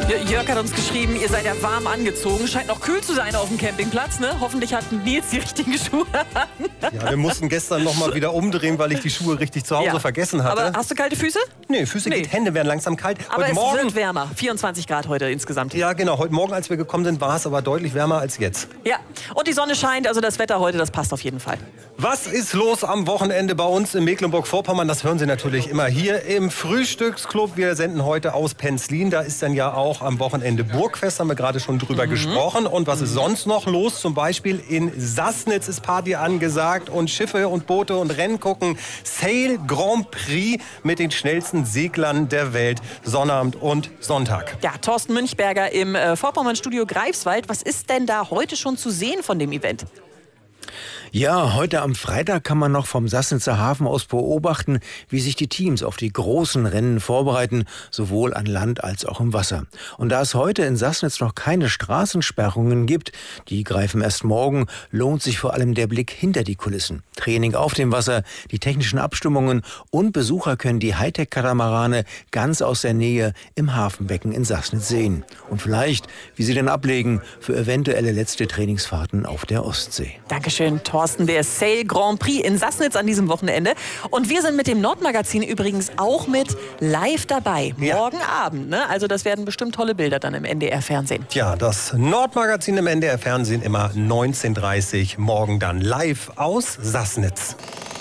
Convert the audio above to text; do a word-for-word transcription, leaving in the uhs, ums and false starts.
Jörg hat uns geschrieben, ihr seid ja warm angezogen. Scheint noch kühl zu sein auf dem Campingplatz, ne? Hoffentlich hat Nils die richtigen Schuhe an. Ja, wir mussten gestern noch mal wieder umdrehen, weil ich die Schuhe richtig zu Hause ja. vergessen hatte. Aber hast du kalte Füße? Nee, Füße nee. geht, Hände werden langsam kalt. Aber heute es Morgen, wird wärmer. vierundzwanzig Grad heute insgesamt. Ja, genau. Heute Morgen, als wir gekommen sind, war es aber deutlich wärmer als jetzt. Ja, und die Sonne scheint, also das Wetter heute, das passt auf jeden Fall. Was ist los am Wochenende bei uns in Mecklenburg-Vorpommern? Das hören Sie natürlich immer hier im Frühstücksclub. Wir senden heute aus Penzlin. Da ist dann ja auch am Wochenende Burgfest, haben wir gerade schon drüber mhm. gesprochen. Und was ist sonst noch los? Zum Beispiel in Sassnitz ist Party angesagt und Schiffe und Boote und Rennen gucken. Sail Grand Prix mit den schnellsten Seglern der Welt. Sonnabend und Sonntag. Ja, Thorsten Münchberger im äh, Vorpommern-Studio Greifswald. Was ist denn da heute schon zu sehen von dem Event? Ja, heute am Freitag kann man noch vom Sassnitzer Hafen aus beobachten, wie sich die Teams auf die großen Rennen vorbereiten, sowohl an Land als auch im Wasser. Und da es heute in Sassnitz noch keine Straßensperrungen gibt, die greifen erst morgen, lohnt sich vor allem der Blick hinter die Kulissen. Training auf dem Wasser, die technischen Abstimmungen und Besucher können die Hightech-Katamarane ganz aus der Nähe im Hafenbecken in Sassnitz sehen. Und vielleicht, wie sie denn ablegen für eventuelle letzte Trainingsfahrten auf der Ostsee. Dankeschön, Thorsten, der Sail Grand Prix in Sassnitz an diesem Wochenende. Und wir sind mit dem Nordmagazin übrigens auch mit live dabei. Ja. Morgen Abend, ne? Also das werden bestimmt tolle Bilder dann im N D R-Fernsehen. Ja, das Nordmagazin im N D R-Fernsehen immer neunzehn Uhr dreißig. Morgen dann live aus Sassnitz.